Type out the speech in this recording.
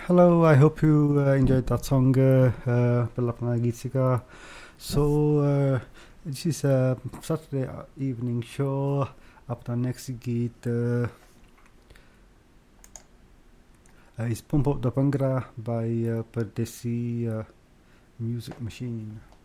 Hello, I hope you enjoyed that song, Bella Gitsika. This is a Saturday evening show. Up next git is Pump Up the Bangra by Perdesi Music Machine.